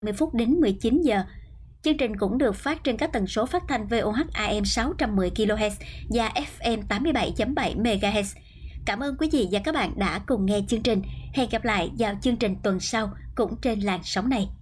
10 phút đến 19 giờ. Chương trình cũng được phát trên các tần số phát thanh VOH AM 610 kHz và FM 87.7 MHz. Cảm ơn quý vị và các bạn đã cùng nghe chương trình. Hẹn gặp lại vào chương trình tuần sau cũng trên làn sóng này.